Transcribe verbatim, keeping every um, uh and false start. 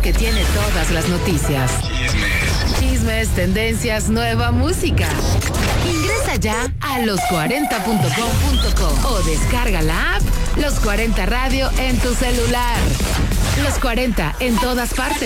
que tiene todas las noticias. Chismes, tendencias, nueva música. Ingresa ya a los cuarenta punto com punto co o descarga la app Los cuarenta Radio en tu celular. Los cuarenta en todas partes.